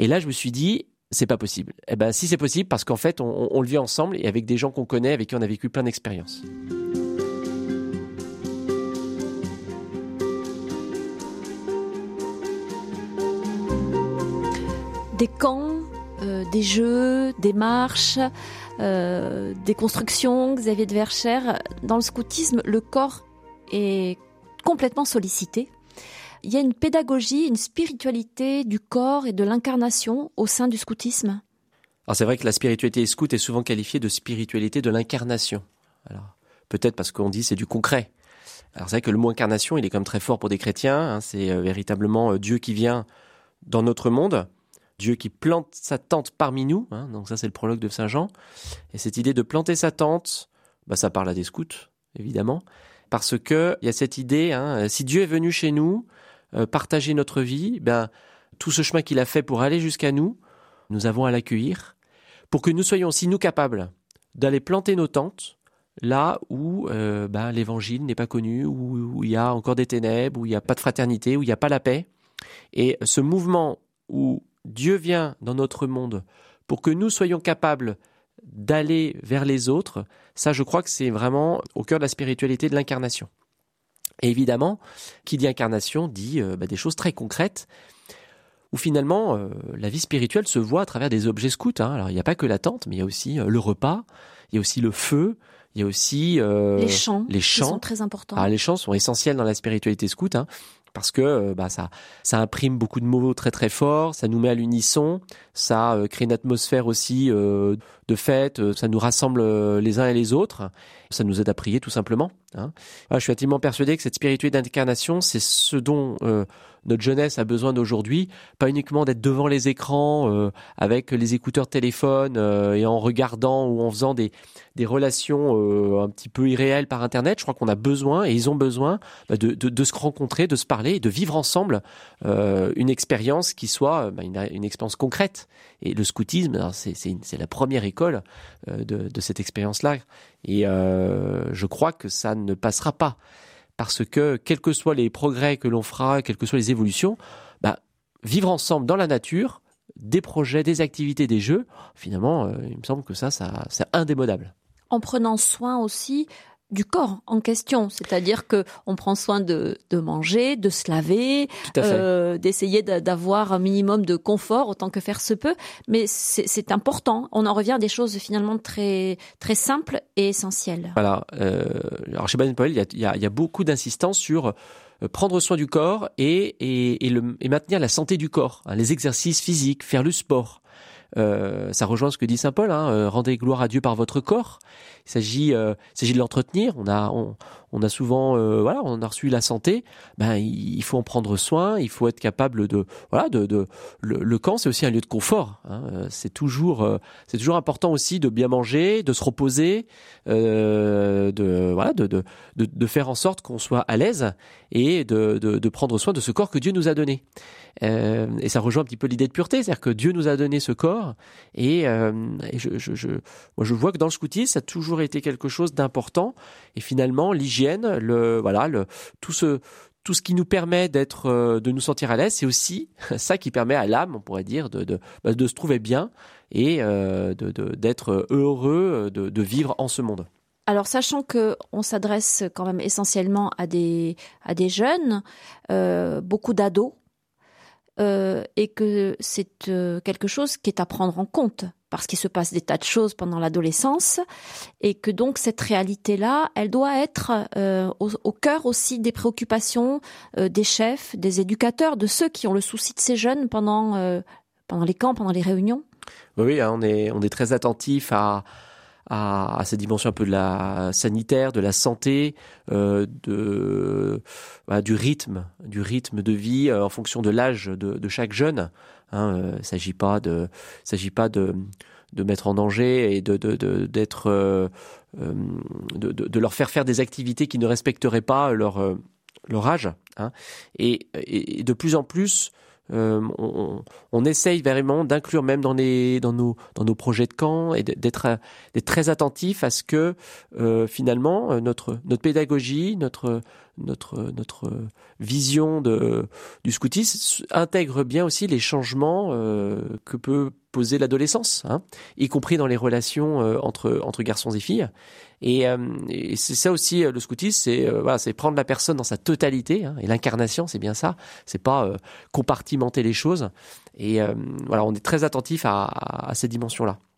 Et là, je me suis dit, c'est pas possible. Eh ben, si c'est possible, parce qu'en fait, on le vit ensemble et avec des gens qu'on connaît, avec qui on a vécu plein d'expériences. Des camps, des jeux, des marches, des constructions, Xavier de Verschère. Dans le scoutisme, le corps est complètement sollicité. Il y a une pédagogie, une spiritualité du corps et de l'incarnation au sein du scoutisme. Alors c'est vrai que la spiritualité scout est souvent qualifiée de spiritualité de l'incarnation. Alors peut-être parce qu'on dit c'est du concret. Alors c'est vrai que le mot incarnation, il est quand même très fort pour des chrétiens. Hein, c'est véritablement Dieu qui vient dans notre monde, Dieu qui plante sa tente parmi nous. Hein, donc ça c'est le prologue de Saint Jean. Et cette idée de planter sa tente, ça parle à des scouts évidemment, parce que il y a cette idée, si Dieu est venu chez nous, partager notre vie, tout ce chemin qu'il a fait pour aller jusqu'à nous, nous avons à l'accueillir, pour que nous soyons aussi nous capables d'aller planter nos tentes là où l'évangile n'est pas connu, où il y a encore des ténèbres, où il n'y a pas de fraternité, où il n'y a pas la paix. Et ce mouvement où Dieu vient dans notre monde pour que nous soyons capables d'aller vers les autres, ça je crois que c'est vraiment au cœur de la spiritualité de l'incarnation. Et évidemment, qui dit incarnation dit des choses très concrètes où finalement la vie spirituelle se voit à travers des objets scouts. Alors il n'y a pas que la tente, mais il y a aussi le repas, il y a aussi le feu, il y a aussi les chants. Qui sont très importants. Alors, les chants sont essentiels dans la spiritualité scout, parce que ça imprime beaucoup de mots très très forts, ça nous met à l'unisson, ça crée une atmosphère aussi de fête, ça nous rassemble les uns et les autres, ça nous aide à prier tout simplement. Je suis intimement persuadé que cette spiritualité d'incarnation, c'est ce dont notre jeunesse a besoin d'aujourd'hui, pas uniquement d'être devant les écrans avec les écouteurs de téléphone et en regardant ou en faisant des relations un petit peu irréelles par Internet. Je crois qu'on a besoin, et ils ont besoin, de se rencontrer, de se parler et de vivre ensemble une expérience qui soit une expérience concrète. Et le scoutisme, c'est la première école de cette expérience-là. Et je crois que ça ne passera pas. Parce que, quels que soient les progrès que l'on fera, quelles que soient les évolutions, vivre ensemble dans la nature, des projets, des activités, des jeux, finalement, il me semble que ça c'est indémodable. En prenant soin aussi du corps en question, c'est-à-dire que on prend soin de manger, de se laver, d'essayer d'avoir un minimum de confort autant que faire se peut, mais c'est important. On en revient à des choses finalement très très simples et essentielles. Voilà. Alors chez Baden-Powell, il y a beaucoup d'insistance sur prendre soin du corps et maintenir la santé du corps, les exercices physiques, faire le sport. Ça rejoint ce que dit saint Paul, rendez gloire à Dieu par votre corps. Il s'agit de l'entretenir. On a souvent, on a reçu la santé. Il faut en prendre soin. Il faut être capable le camp, c'est aussi un lieu de confort. C'est toujours important aussi de bien manger, de se reposer, de faire en sorte qu'on soit à l'aise et de prendre soin de ce corps que Dieu nous a donné. Et ça rejoint un petit peu l'idée de pureté, c'est-à-dire que Dieu nous a donné ce corps et je vois que dans le scoutisme ça a toujours été quelque chose d'important et finalement l'hygiène, tout ce qui nous permet de nous sentir à l'aise, c'est aussi ça qui permet à l'âme, on pourrait dire, de se trouver bien et d'être heureux de vivre en ce monde. Alors, sachant que on s'adresse quand même essentiellement à des jeunes, beaucoup d'ados, et que c'est quelque chose qui est à prendre en compte parce qu'il se passe des tas de choses pendant l'adolescence et que donc cette réalité-là, elle doit être au cœur aussi des préoccupations des chefs, des éducateurs, de ceux qui ont le souci de ces jeunes pendant les camps, pendant les réunions. Oui, on est très attentif à cette dimension un peu de la sanitaire, de la santé, du rythme de vie en fonction de l'âge de chaque jeune. Il s'agit pas de mettre en danger et de leur faire des activités qui ne respecteraient pas leur âge. Et de plus en plus, on essaye vraiment d'inclure même dans nos projets de camp et d'être très attentif à ce que finalement notre pédagogie, notre notre vision du scoutisme intègre bien aussi les changements que peut poser l'adolescence, y compris dans les relations entre garçons et filles. Et c'est ça aussi le scoutisme, c'est prendre la personne dans sa totalité, et l'incarnation, c'est bien ça. C'est pas compartimenter les choses. Et on est très attentif à ces dimensions-là.